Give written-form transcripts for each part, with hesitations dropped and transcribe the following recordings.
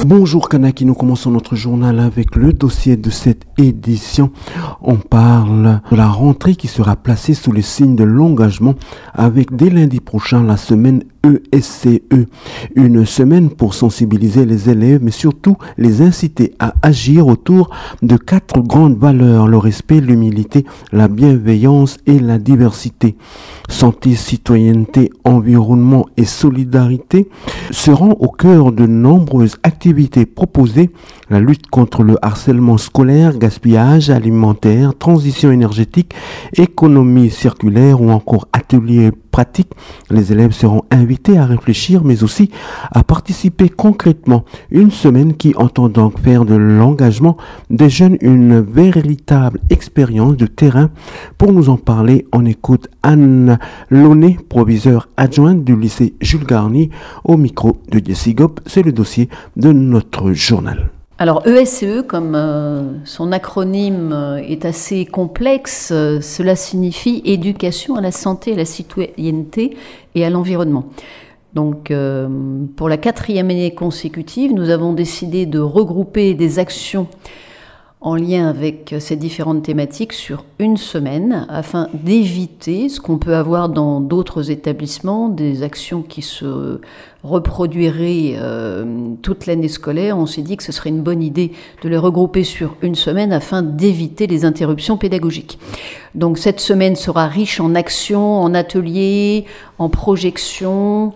Bonjour Kanaki, nous commençons notre journal avec le dossier de cette édition. On parle de la rentrée qui sera placée sous le signe de l'engagement avec dès lundi prochain la semaine ESCE. Une semaine pour sensibiliser les élèves mais surtout les inciter à agir autour de 4 grandes valeurs: le respect, l'humilité, la bienveillance et la diversité. Santé, citoyenneté, environnement et solidarité seront au cœur de nombreuses activités proposées: la lutte contre le harcèlement scolaire, gaspillage alimentaire, transition énergétique, économie circulaire ou encore ateliers pratiques. Les élèves seront invités à réfléchir mais aussi à participer concrètement. Une semaine qui entend donc faire de l'engagement des jeunes une véritable expérience de terrain. Pour nous en parler, on écoute Anne Launay, proviseure adjointe du lycée Jules Garnier, au micro de Jessie Gop. C'est le dossier de notre journal. Alors ESCE, comme son acronyme est assez complexe, cela signifie éducation à la santé, à la citoyenneté et à l'environnement. Donc pour la 4e année consécutive, nous avons décidé de regrouper des actions en lien avec ces différentes thématiques sur une semaine afin d'éviter ce qu'on peut avoir dans d'autres établissements, des actions qui se reproduiraient toute l'année scolaire. On s'est dit que ce serait une bonne idée de les regrouper sur une semaine afin d'éviter les interruptions pédagogiques. Donc cette semaine sera riche en actions, en ateliers, en projections.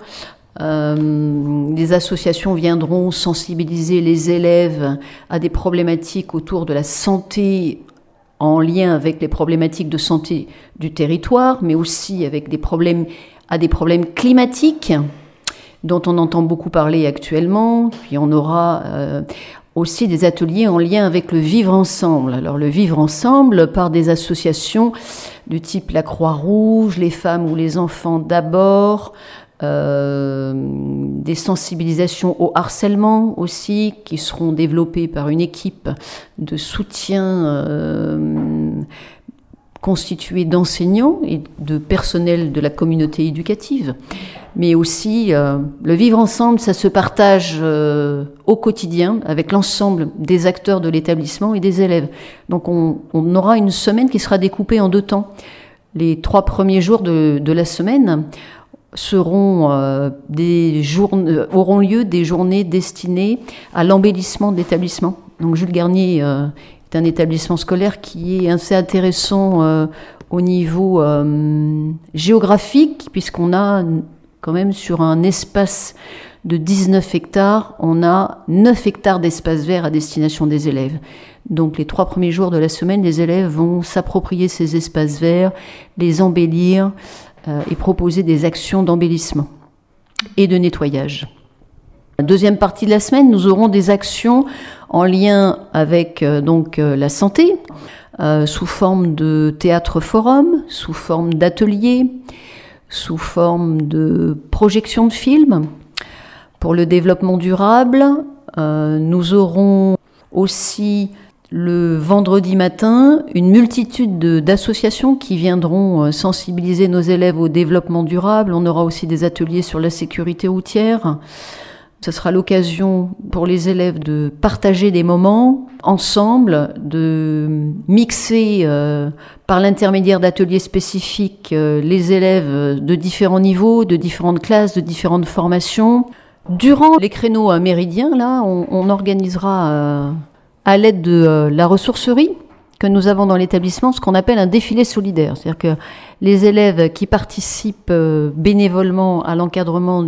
Des associations viendront sensibiliser les élèves à des problématiques autour de la santé en lien avec les problématiques de santé du territoire, mais aussi avec des problèmes climatiques dont on entend beaucoup parler actuellement. Puis on aura aussi des ateliers en lien avec le vivre ensemble. Alors le vivre ensemble par des associations du type la Croix-Rouge, les femmes ou les enfants d'abord, des sensibilisations au harcèlement aussi qui seront développées par une équipe de soutien constituée d'enseignants et de personnel de la communauté éducative. Mais aussi le vivre ensemble, ça se partage au quotidien avec l'ensemble des acteurs de l'établissement et des élèves. Donc on aura une semaine qui sera découpée en 2 temps. Les 3 premiers jours de la semaine auront lieu des journées destinées à l'embellissement de l'établissement. Donc Jules Garnier est un établissement scolaire qui est assez intéressant au niveau géographique, puisqu'on a quand même sur un espace de 19 hectares, on a 9 hectares d'espace vert à destination des élèves. Donc les 3 premiers jours de la semaine, les élèves vont s'approprier ces espaces verts, les embellir, et proposer des actions d'embellissement et de nettoyage. La 2e partie de la semaine, nous aurons des actions en lien avec la santé, sous forme de théâtre-forum, sous forme d'ateliers, sous forme de projection de films. Pour le développement durable, nous aurons aussi le vendredi matin, une multitude d'associations qui viendront sensibiliser nos élèves au développement durable. On aura aussi des ateliers sur la sécurité routière. Ce sera l'occasion pour les élèves de partager des moments ensemble, de mixer par l'intermédiaire d'ateliers spécifiques les élèves de différents niveaux, de différentes classes, de différentes formations. Durant les créneaux méridiens, là, on organisera à l'aide de la ressourcerie que nous avons dans l'établissement, ce qu'on appelle un défilé solidaire. C'est-à-dire que les élèves qui participent bénévolement à l'encadrement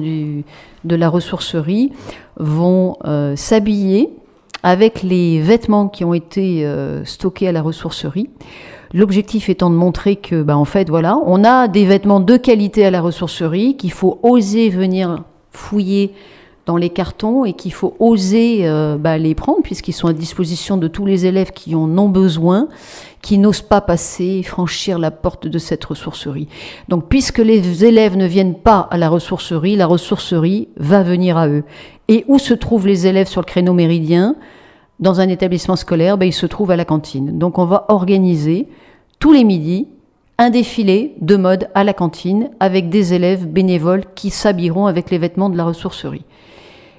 de la ressourcerie vont s'habiller avec les vêtements qui ont été stockés à la ressourcerie. L'objectif étant de montrer que, en fait, voilà, on a des vêtements de qualité à la ressourcerie, qu'il faut oser venir fouiller dans les cartons et qu'il faut oser les prendre puisqu'ils sont à disposition de tous les élèves qui en ont besoin, qui n'osent pas passer, franchir la porte de cette ressourcerie. Donc puisque les élèves ne viennent pas à la ressourcerie va venir à eux. Et où se trouvent les élèves sur le créneau méridien? Dans un établissement scolaire, ils se trouvent à la cantine. Donc on va organiser tous les midis un défilé de mode à la cantine avec des élèves bénévoles qui s'habilleront avec les vêtements de la ressourcerie.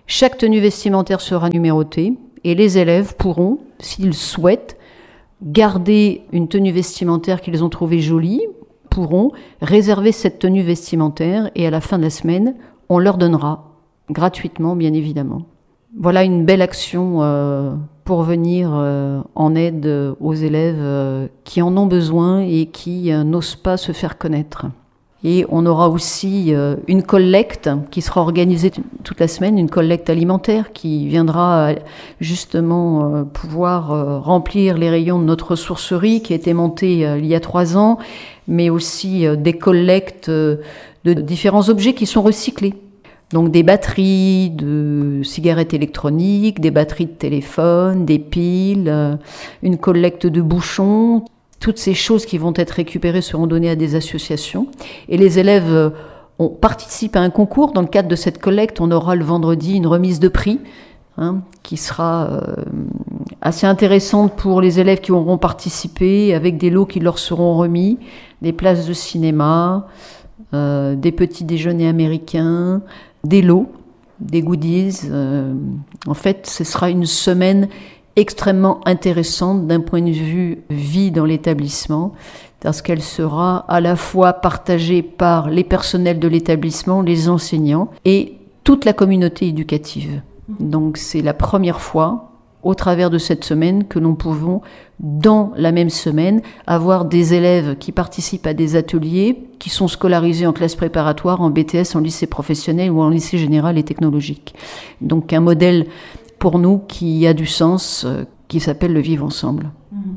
Chaque tenue vestimentaire sera numérotée et les élèves pourront, s'ils souhaitent, garder une tenue vestimentaire qu'ils ont trouvée jolie, pourront réserver cette tenue vestimentaire et à la fin de la semaine, on leur donnera gratuitement, bien évidemment. Voilà une belle action pour venir en aide aux élèves qui en ont besoin et qui n'osent pas se faire connaître. Et on aura aussi une collecte qui sera organisée toute la semaine, une collecte alimentaire qui viendra justement pouvoir remplir les rayons de notre ressourcerie qui a été montée il y a 3 ans, mais aussi des collectes de différents objets qui sont recyclés. Donc des batteries de cigarettes électroniques, des batteries de téléphone, des piles, une collecte de bouchons. Toutes ces choses qui vont être récupérées seront données à des associations. Et les élèves participent à un concours. Dans le cadre de cette collecte, on aura le vendredi une remise de prix qui sera assez intéressante pour les élèves qui auront participé, avec des lots qui leur seront remis, des places de cinéma, des petits déjeuners américains, des lots, des goodies. En fait, ce sera une semaine extrêmement intéressante d'un point de vue vie dans l'établissement, parce qu'elle sera à la fois partagée par les personnels de l'établissement, les enseignants et toute la communauté éducative. Donc c'est la première fois, au travers de cette semaine, que nous pouvons, dans la même semaine, avoir des élèves qui participent à des ateliers, qui sont scolarisés en classe préparatoire, en BTS, en lycée professionnel ou en lycée général et technologique. Donc un modèle pour nous qui a du sens, qui s'appelle le vivre ensemble.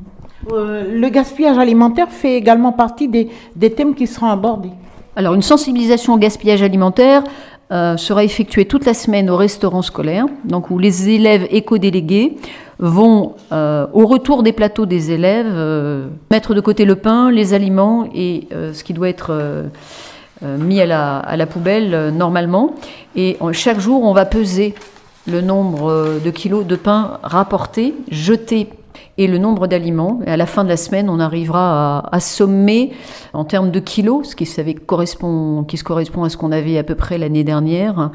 Le gaspillage alimentaire fait également partie des thèmes qui seront abordés. Alors une sensibilisation au gaspillage alimentaire sera effectuée toute la semaine au restaurant scolaire, donc où les élèves éco-délégués vont, au retour des plateaux des élèves, mettre de côté le pain, les aliments et ce qui doit être mis à la poubelle normalement. Et chaque jour, on va peser le nombre de kilos de pain rapportés, jetés, et le nombre d'aliments. Et à la fin de la semaine, on arrivera à sommer en termes de kilos, ce qui se correspond à ce qu'on avait à peu près l'année dernière.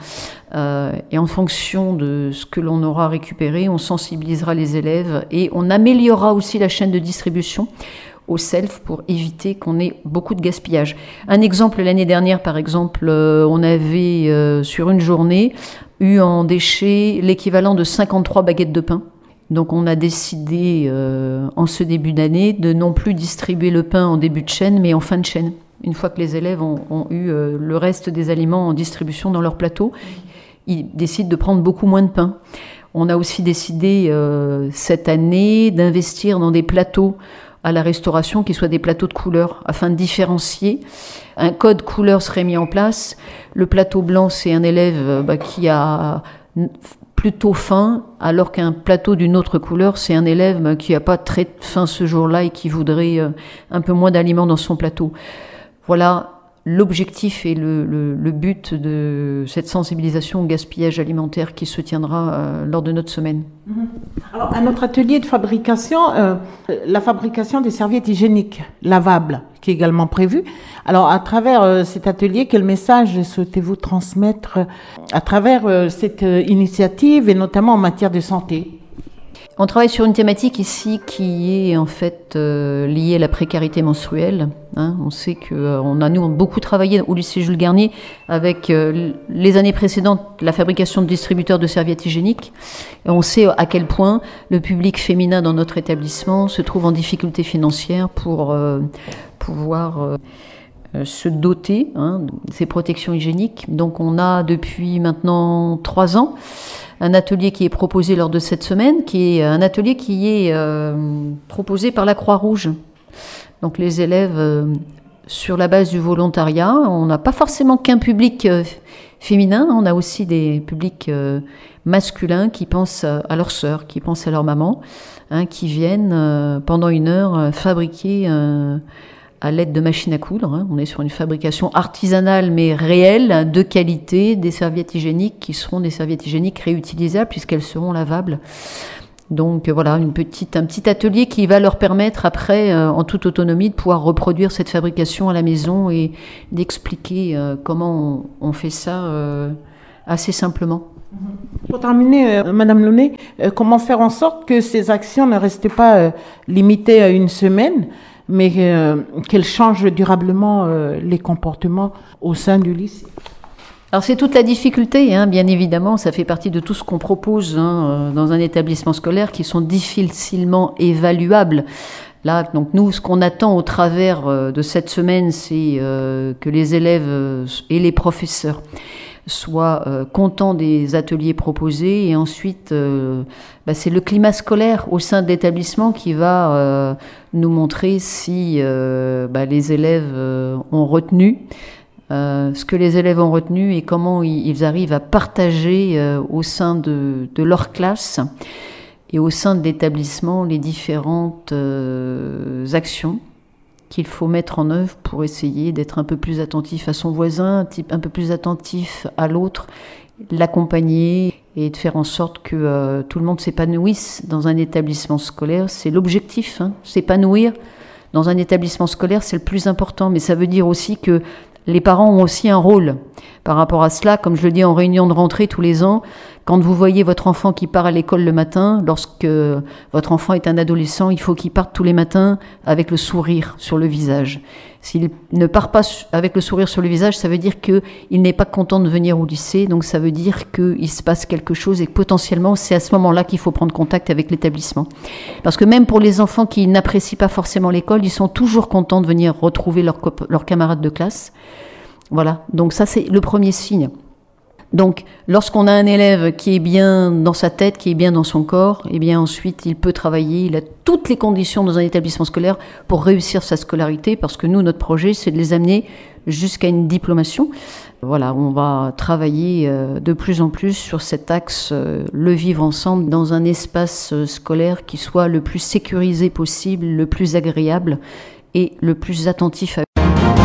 Et en fonction de ce que l'on aura récupéré, on sensibilisera les élèves et on améliorera aussi la chaîne de distribution au self pour éviter qu'on ait beaucoup de gaspillage. Un exemple, l'année dernière, par exemple, on avait sur une journée eu en déchets l'équivalent de 53 baguettes de pain. Donc on a décidé en ce début d'année de non plus distribuer le pain en début de chaîne, mais en fin de chaîne. Une fois que les élèves ont eu le reste des aliments en distribution dans leur plateau, ils décident de prendre beaucoup moins de pain. On a aussi décidé cette année d'investir dans des plateaux à la restauration qui soient des plateaux de couleurs afin de différencier. Un code couleur serait mis en place. Le plateau blanc, c'est un élève qui a plutôt faim, alors qu'un plateau d'une autre couleur, c'est un élève qui n'a pas très faim ce jour-là et qui voudrait un peu moins d'aliments dans son plateau. Voilà l'objectif et le but de cette sensibilisation au gaspillage alimentaire qui se tiendra lors de notre semaine. Alors, à notre atelier de fabrication, la fabrication des serviettes hygiéniques lavables qui est également prévue. Alors, à travers cet atelier, quel message souhaitez-vous transmettre à travers cette initiative et notamment en matière de santé ? On travaille sur une thématique ici qui est en fait liée à la précarité menstruelle. On sait qu'on a nous beaucoup travaillé au lycée Jules Garnier avec les années précédentes la fabrication de distributeurs de serviettes hygiéniques. Et on sait à quel point le public féminin dans notre établissement se trouve en difficulté financière pour pouvoir se doter de ces protections hygiéniques. Donc on a depuis maintenant 3 ans un atelier qui est proposé lors de cette semaine, qui est un atelier qui est proposé par la Croix-Rouge. Donc les élèves, sur la base du volontariat, on n'a pas forcément qu'un public féminin, on a aussi des publics masculins qui pensent à leurs sœurs, qui pensent à leur maman, qui viennent pendant 1 heure fabriquer à l'aide de machines à coudre. On est sur une fabrication artisanale mais réelle, de qualité, des serviettes hygiéniques qui seront des serviettes hygiéniques réutilisables puisqu'elles seront lavables. Donc voilà, un petit atelier qui va leur permettre après, en toute autonomie, de pouvoir reproduire cette fabrication à la maison et d'expliquer comment on fait ça assez simplement. Pour terminer, Madame Launay, comment faire en sorte que ces actions ne restent pas limitées à une semaine, mais qu'elles changent durablement les comportements au sein du lycée? Alors c'est toute la difficulté, bien évidemment, ça fait partie de tout ce qu'on propose dans un établissement scolaire qui sont difficilement évaluables. Là, donc nous, ce qu'on attend au travers de cette semaine, c'est que les élèves et les professeurs soient contents des ateliers proposés, et ensuite c'est le climat scolaire au sein de l'établissement qui va nous montrer si les élèves ont retenu ce que les élèves ont retenu et comment ils arrivent à partager au sein de leur classe et au sein de l'établissement les différentes actions qu'il faut mettre en œuvre pour essayer d'être un peu plus attentif à son voisin, un peu plus attentif à l'autre, l'accompagner et de faire en sorte que tout le monde s'épanouisse dans un établissement scolaire. C'est l'objectif, s'épanouir dans un établissement scolaire, c'est le plus important, mais ça veut dire aussi que les parents ont aussi un rôle par rapport à cela. Comme je le dis en réunion de rentrée tous les ans, quand vous voyez votre enfant qui part à l'école le matin, lorsque votre enfant est un adolescent, il faut qu'il parte tous les matins avec le sourire sur le visage. S'il ne part pas avec le sourire sur le visage, ça veut dire qu'il n'est pas content de venir au lycée, donc ça veut dire qu'il se passe quelque chose et que potentiellement c'est à ce moment-là qu'il faut prendre contact avec l'établissement. Parce que même pour les enfants qui n'apprécient pas forcément l'école, ils sont toujours contents de venir retrouver leurs camarades de classe. Voilà, donc ça c'est le premier signe. Donc, lorsqu'on a un élève qui est bien dans sa tête, qui est bien dans son corps, eh bien ensuite il peut travailler, il a toutes les conditions dans un établissement scolaire pour réussir sa scolarité, parce que nous, notre projet, c'est de les amener jusqu'à une diplomation. Voilà, on va travailler de plus en plus sur cet axe, le vivre ensemble dans un espace scolaire qui soit le plus sécurisé possible, le plus agréable et le plus attentif à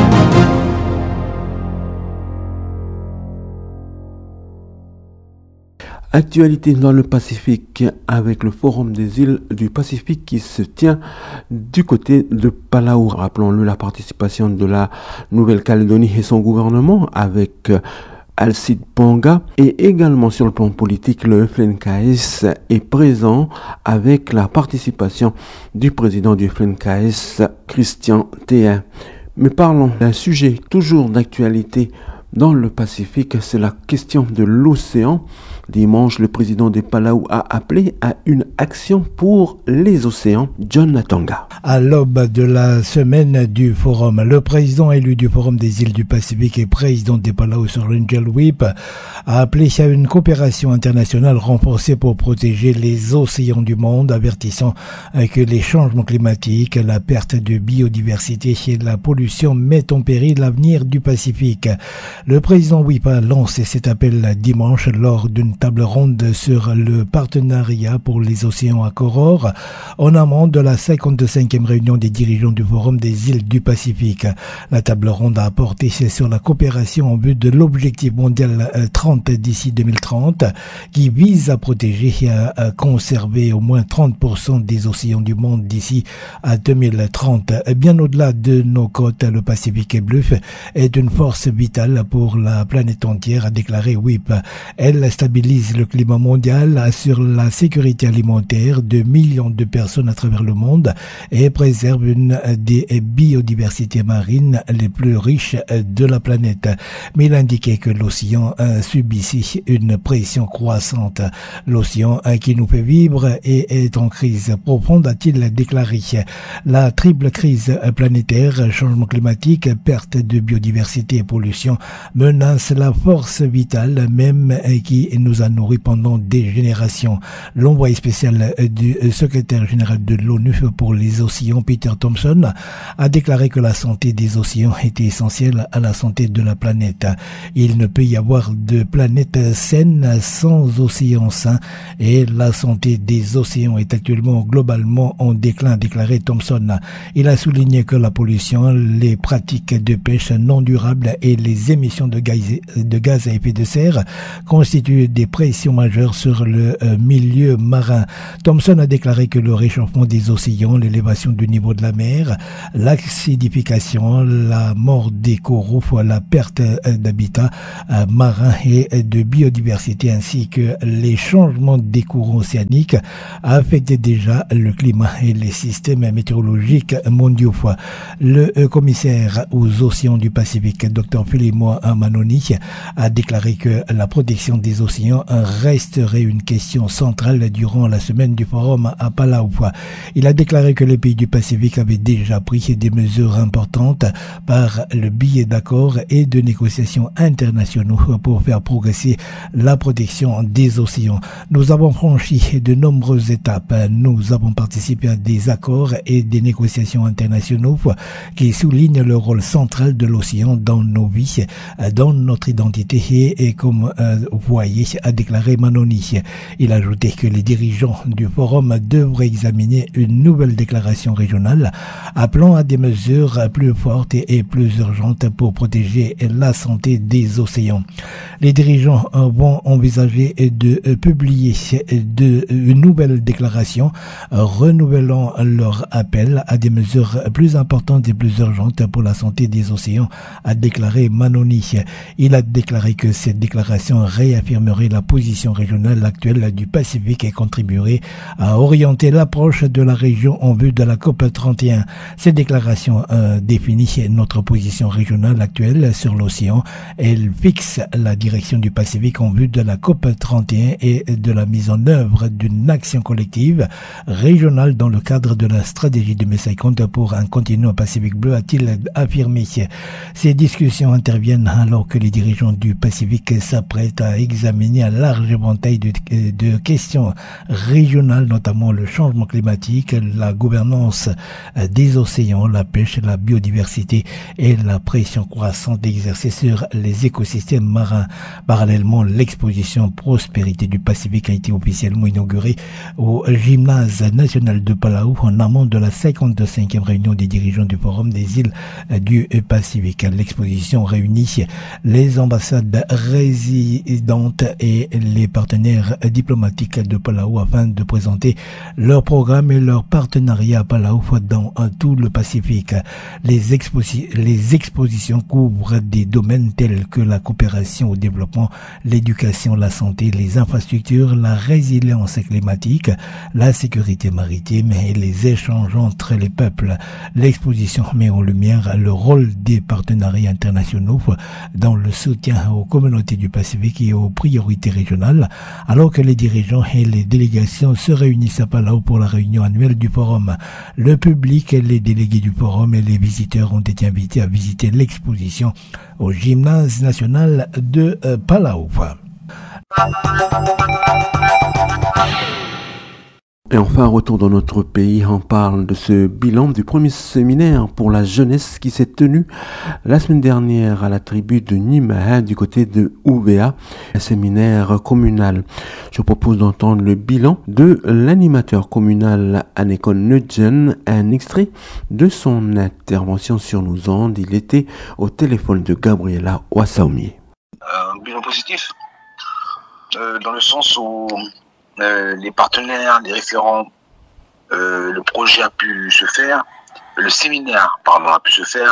Actualité dans le Pacifique avec le Forum des îles du Pacifique qui se tient du côté de Palau. Rappelons-le, la participation de la Nouvelle-Calédonie et son gouvernement avec Alcide Ponga, et également sur le plan politique, le FLNKS est présent avec la participation du président du FLNKS, Christian Théin. Mais parlons d'un sujet toujours d'actualité dans le Pacifique, c'est la question de l'océan. Dimanche, le président de Palau a appelé à une action pour les océans. John Natonga. À l'aube de la semaine du forum, le président élu du Forum des îles du Pacifique et président de Palau, Sir Angel Whip, a appelé à une coopération internationale renforcée pour protéger les océans du monde, avertissant que les changements climatiques, la perte de biodiversité et la pollution mettent en péril l'avenir du Pacifique. Le président Whip a lancé cet appel dimanche lors d'une table ronde sur le partenariat pour les océans à Koror, en amont de la 55e réunion des dirigeants du Forum des îles du Pacifique. La table ronde a porté sur la coopération en vue de l'objectif mondial 30 d'ici 2030, qui vise à protéger et à conserver au moins 30% des océans du monde d'ici à 2030. Bien au-delà de nos côtes, le Pacifique bleu est une force vitale pour la planète entière, a déclaré Whip. Elle stabilise le climat mondial, assure la sécurité alimentaire de millions de personnes à travers le monde et préserve une des biodiversités marines les plus riches de la planète. Mais il indiquait que l'océan subissait une pression croissante. L'océan qui nous fait vivre est en crise profonde, a-t-il déclaré. La triple crise planétaire, changement climatique, perte de biodiversité et pollution menace la force vitale même qui nous a nourris pendant des générations. L'envoyé spécial du secrétaire général de l'ONU pour les océans, Peter Thompson, a déclaré que la santé des océans était essentielle à la santé de la planète. Il ne peut y avoir de planète saine sans océan sain et la santé des océans est actuellement globalement en déclin, a déclaré Thompson. Il a souligné que la pollution, les pratiques de pêche non durables et les émissions émissions de gaz à effet de serre constituent des pressions majeures sur le milieu marin. Thomson a déclaré que le réchauffement des océans, l'élévation du niveau de la mer, l'acidification, la mort des coraux, la perte d'habitat marin et de biodiversité ainsi que les changements des courants océaniques affectent déjà le climat et les systèmes météorologiques mondiaux. Le commissaire aux océans du Pacifique, Dr Philemon Manoni, a déclaré que la protection des océans resterait une question centrale durant la semaine du forum à Palau. Il a déclaré que les pays du Pacifique avaient déjà pris des mesures importantes par le biais d'accords et de négociations internationaux pour faire progresser la protection des océans. Nous avons franchi de nombreuses étapes. Nous avons participé à des accords et des négociations internationales qui soulignent le rôle central de l'océan dans nos vies, dans notre identité et comme vous voyez, a déclaré Manoni. Il a ajouté que les dirigeants du forum devraient examiner une nouvelle déclaration régionale appelant à des mesures plus fortes et plus urgentes pour protéger la santé des océans. Les dirigeants vont envisager de publier une nouvelle déclaration renouvelant leur appel à des mesures plus importantes et plus urgentes pour la santé des océans, a déclaré Manoni. Il a déclaré que cette déclaration réaffirmerait la position régionale actuelle du Pacifique et contribuerait à orienter l'approche de la région en vue de la COP 31. Cette déclaration définit notre position régionale actuelle sur l'océan. Elle fixe la direction du Pacifique en vue de la COP 31 et de la mise en œuvre d'une action collective régionale dans le cadre de la stratégie de Messaï-Compte pour un continent Pacifique bleu, a-t-il affirmé. Ces discussions interviennent alors que les dirigeants du Pacifique s'apprêtent à examiner un large éventail de questions régionales, notamment le changement climatique, la gouvernance des océans, la pêche, la biodiversité et la pression croissante exercée sur les écosystèmes marins. Parallèlement, l'exposition Prospérité du Pacifique a été officiellement inaugurée au Gymnase national de Palau en amont de la 55e réunion des dirigeants du Forum des îles du Pacifique. L'exposition réunit les ambassades résidentes et les partenaires diplomatiques de Palau afin de présenter leur programme et leur partenariat à Palau dans tout le Pacifique. Les expositions couvrent des domaines tels que la coopération au développement, l'éducation, la santé, les infrastructures, la résilience climatique, la sécurité maritime et les échanges entre les peuples. L'exposition met en lumière le rôle des partenariats internationaux dans le soutien aux communautés du Pacifique et aux priorités régionales, alors que les dirigeants et les délégations se réunissent à Palau pour la réunion annuelle du forum. Le public, les délégués du forum et les visiteurs ont été invités à visiter l'exposition au Gymnase national de Palau. Et enfin, retour dans notre pays, on parle de ce bilan du premier séminaire pour la jeunesse qui s'est tenu la semaine dernière à la tribu de Nimaha du côté de Ouvéa, un séminaire communal. Je propose d'entendre le bilan de l'animateur communal Anekon Nudjen, un extrait de son intervention sur nos ondes. Il était au téléphone de Gabriela Wassaomi. Un bilan positif, dans le sens où les partenaires, les référents, le projet a pu se faire, le séminaire, a pu se faire.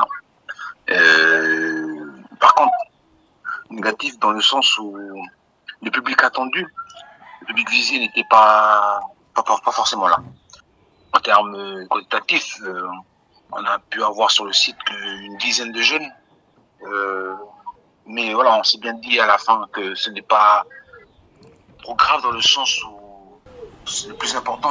Par contre, négatif dans le sens où le public attendu, le public visé n'était pas forcément là. En termes quantitatifs, on a pu avoir sur le site qu'une dizaine de jeunes. Mais voilà, on s'est bien dit à la fin que ce n'est pas trop grave dans le sens où le plus important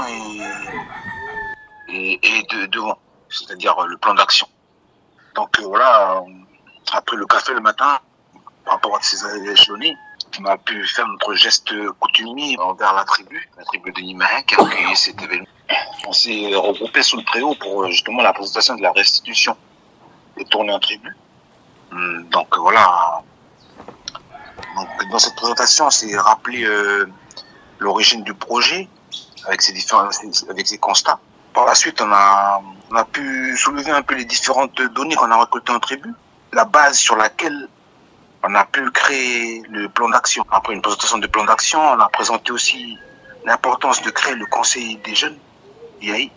est devant, c'est-à-dire le plan d'action. Donc voilà, après le café le matin, par rapport à ces échelonnés, on a pu faire notre geste coutumier envers la tribu de Nimaha qui a accueilli cet événement. On s'est regroupé sous le préau pour justement la présentation de la restitution des tournées en tribu. Donc voilà. Donc, dans cette présentation, on s'est rappelé l'origine du projet avec ses constats. Par la suite, on a pu soulever un peu les différentes données qu'on a récoltées en tribu, la base sur laquelle on a pu créer le plan d'action. Après une présentation de plan d'action, on a présenté aussi l'importance de créer le conseil des jeunes, IAI,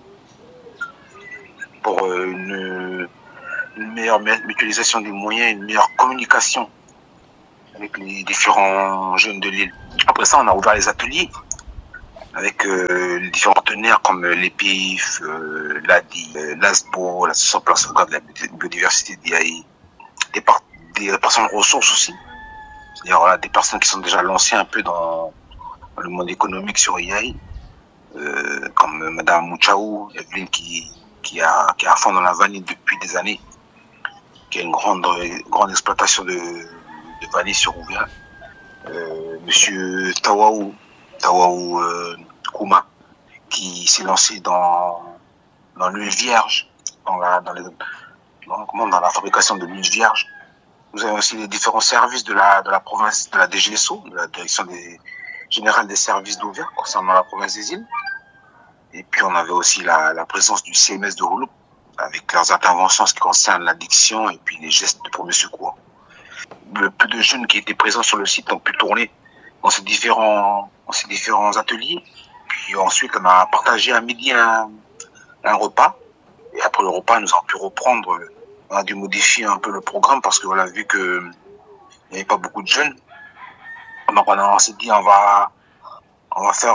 pour une meilleure mutualisation des moyens, une meilleure communication avec les différents jeunes de l'île. Après ça, on a ouvert les ateliers avec les différents partenaires comme l'EPIF, l'ADI, l'ASBO, l'Association pour la sauvegarde de la biodiversité d'IAI, des personnes ressources aussi. C'est-à-dire voilà, des personnes qui sont déjà lancées un peu dans le monde économique sur IAI, comme Madame Mouchaou, Evelyne qui est à fond dans la vanille depuis des années, qui a une grande exploitation de vanille sur Ouvia. Monsieur Tawaou Kouma, qui s'est lancé dans l'huile vierge, dans la fabrication de l'huile vierge. Nous avons aussi les différents services de la province, de la DGSO, de la Direction générale des services d'Ouvia, concernant la province des îles. Et puis on avait aussi la présence du CMS de Rouloup, avec leurs interventions en ce qui concerne l'addiction et puis les gestes de premier secours. Le peu de jeunes qui étaient présents sur le site ont pu tourner dans ces différents ateliers. Puis ensuite, on a partagé à midi un repas. Et après le repas, nous avons pu reprendre. On a dû modifier un peu le programme parce que voilà, vu que il n'y avait pas beaucoup de jeunes. Donc on s'est dit on va faire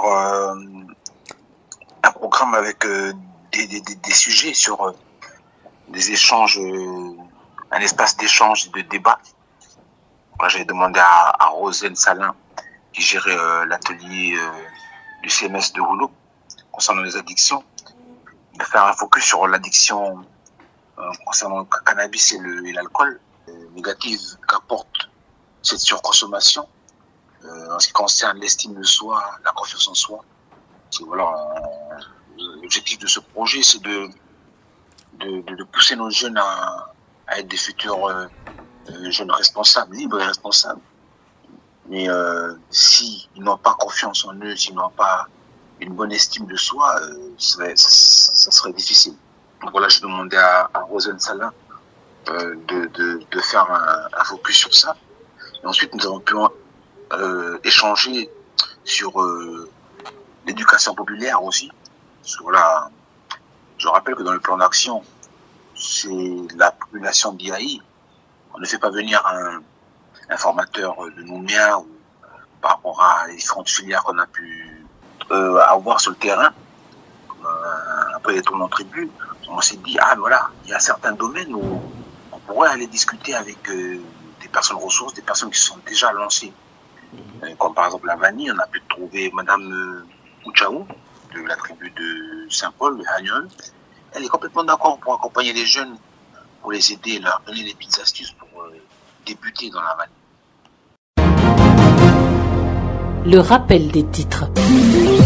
un programme avec des sujets sur des échanges, un espace d'échange et de débat. Moi, j'ai demandé à Roselyne Salin, qui gérait l'atelier du CMS de Rouleau, concernant les addictions, de faire un focus sur l'addiction concernant le cannabis et l'alcool, négative qu'apporte cette surconsommation, en ce qui concerne l'estime de soi, la confiance en soi. Voilà, l'objectif de ce projet, c'est de pousser nos jeunes à être des futurs jeunes responsables, libres et responsables. Mais s'ils n'ont pas confiance en eux, s'ils n'ont pas une bonne estime de soi, ça serait difficile. Donc voilà, je demandais à Roselyne Salin de faire un focus sur ça. Et ensuite, nous avons pu échanger sur l'éducation populaire aussi. Parce que voilà, je rappelle que dans le plan d'action, c'est la population d'IAI. On ne fait pas venir un formateur de Nouméa ou par rapport à les différentes filières qu'on a pu avoir sur le terrain. Après les tournois en tribu, on s'est dit, voilà, il y a certains domaines où on pourrait aller discuter avec des personnes ressources, des personnes qui sont déjà lancées. Comme par exemple la vanille, on a pu trouver Madame Mouchaou, de la tribu de Saint-Paul, de Hagnon. Elle est complètement d'accord pour accompagner les jeunes, pour les aider, leur donner des petites astuces pour débuter dans la vanille. Le rappel des titres.